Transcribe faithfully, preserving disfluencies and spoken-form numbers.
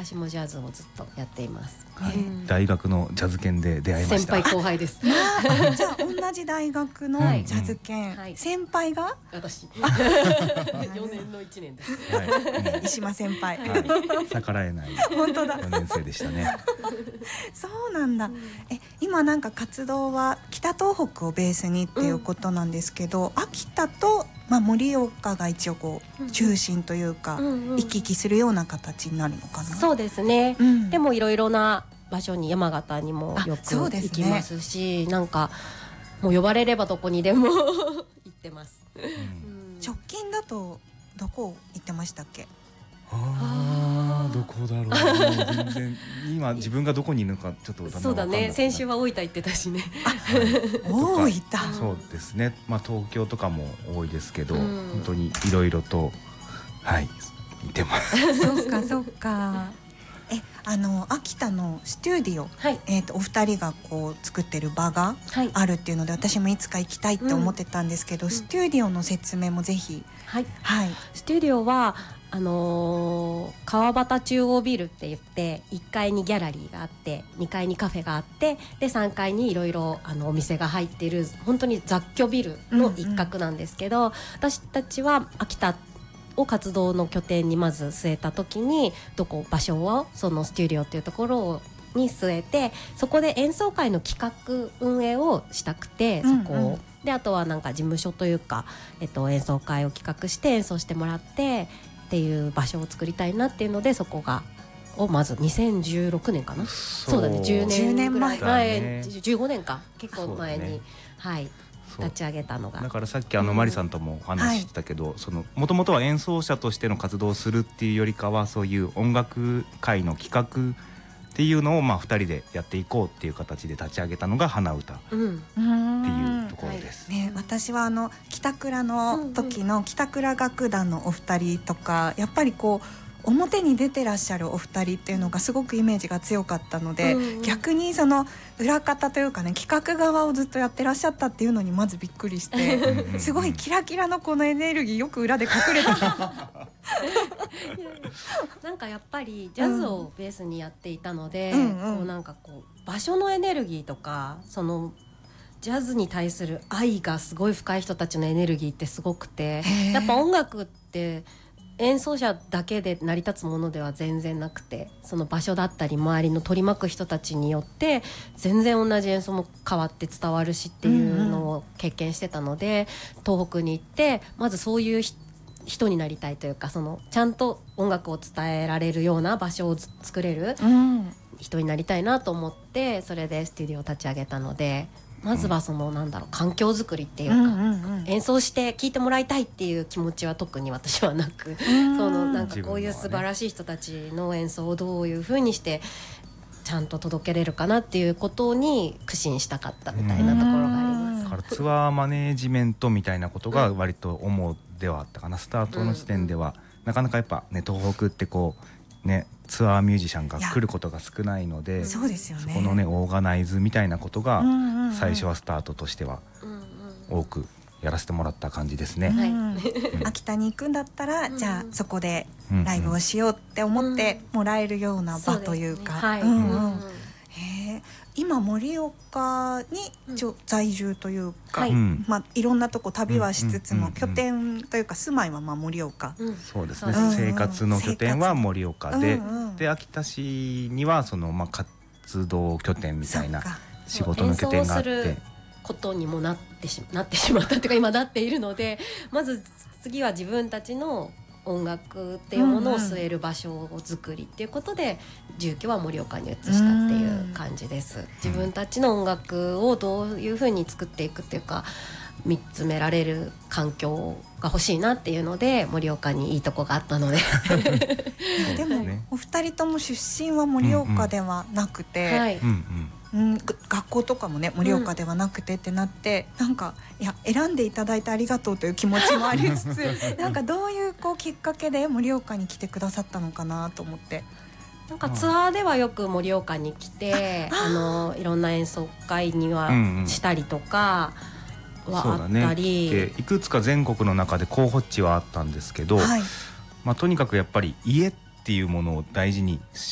私もジャズをずっとやっています、 はい、 うん、 大学のジャズ研で出会いました。 先輩後輩ですあじゃあ同じ大学のジャズ研、はい、先輩が私よねんのいちねんです、 はい、 石間先輩、 はい、逆らえない本当だよねん生でしたねそうなんだ、うん、え今なんか活動は北東北をベースにっていうことなんですけど、うん、秋田とまあ、盛岡が一応こう中心というか、うんうん、行き来するような形になるのかな。 そうですね、うん、でもいろいろな場所に山形にもよく行きますし、ね、なんかもう呼ばれればどこにでも行ってます、うん、 直近だとどこ行ってましたっけ？ あーどこだろうもう全然今自分がどこにいるのかちょっとそうだね先週は大分行ってたしね大分そうですね、まあ、東京とかも多いですけど、うん、本当にいろいろとはい行ってますそうかそうかえあの秋田のスタジオ、はいえー、とお二人がこう作ってる場があるっていうので、はい、私もいつか行きたいって思ってたんですけど、うん、スタジオの説明もぜひ、 はいはい、スタジオはあのー、川端中央ビルって言っていっかいにギャラリーがあってにかいにカフェがあってでさんがいにいろいろお店が入っている本当に雑居ビルの一角なんですけど、うんうん、私たちは秋田を活動の拠点にまず据えた時にどこ場所をそのスタジオっていうところをに据えてそこで演奏会の企画運営をしたくて、そこを、うんうん、であとはなんか事務所というか、えっと、演奏会を企画して演奏してもらってっていう場所を作りたいなっていうのでそこがをまずにせんじゅうろくねんかなそうだねじゅうねんぐらい前、ね、じゅうごねんか結構前に、ねはい立ち上げたのがだからさっきあのマリさんともお話ししてたけどもともとは演奏者としての活動をするっていうよりかはそういう音楽会の企画っていうのをまあふたりでやっていこうっていう形で立ち上げたのが花歌っていうところです、 うんはいね、私はあの北倉の時の北倉楽団のお二人とかやっぱりこう表に出てらっしゃるお二人っていうのがすごくイメージが強かったので、うんうん、逆にその裏方というかね企画側をずっとやってらっしゃったっていうのにまずびっくりしてすごいキラキラのこのエネルギーよく裏で隠れてたなんかやっぱりジャズをベースにやっていたので、うんうん、こうなんかこう場所のエネルギーとかそのジャズに対する愛がすごい深い人たちのエネルギーってすごくてやっぱ音楽って演奏者だけで成り立つものでは全然なくてその場所だったり周りの取り巻く人たちによって全然同じ演奏も変わって伝わるしっていうのを経験してたので、うんうん、東北に行ってまずそういう人になりたいというかそのちゃんと音楽を伝えられるような場所を作れる人になりたいなと思ってそれでスタジオを立ち上げたのでまずはそのなんだろう環境づくりっていうか、うんうんうん、演奏して聴いてもらいたいっていう気持ちは特に私はなくそのなんかこういう素晴らしい人たちの演奏をどういう風にしてちゃんと届けれるかなっていうことに苦心したかったみたいなところがあります。 だからツアーマネージメントみたいなことが割と主ではあったかな、うん、スタートの時点では、うんうん、なかなかやっぱね東北ってこうねツアーミュージシャンが来ることが少ないので、 そうですよね、 そこのねオーガナイズみたいなことが最初はスタートとしては多くやらせてもらった感じですね、うんうん、秋田に行くんだったら、うん、じゃあそこでライブをしようって思ってもらえるような場というか、今盛岡にちょ、うん、在住というか、はいまあ、いろんなとこ旅はしつつも、うんうんうん、拠点というか住まいはまあ盛岡、 うん、そうですね、うん、生活の拠点は盛岡で、うんうん、で秋田市にはその、まあ、活動拠点みたいな仕事の拠点があってことにもなってし、なってしまったというか今なっているのでまず次は自分たちの音楽っていうものを据える場所を作りっていうことで、うんうん、住居は盛岡に移したっていう感じです、うん、自分たちの音楽をどういうふうに作っていくっていうか見つめられる環境が欲しいなっていうので盛岡にいいとこがあったのででもお二人とも出身は盛岡ではなくて、うんうんはいうん、学校とかもね盛岡ではなくてってなって、うん、なんかいや選んでいただいてありがとうという気持ちもありつつなんかどういうこうきっかけで盛岡に来てくださったのかなと思ってなんかツアーではよく盛岡に来て、うん、あのいろんな演奏会にはしたりとかはあったり、うんうんね、いくつか全国の中で候補地はあったんですけど、はいまあ、とにかくやっぱり家っていうものを大事に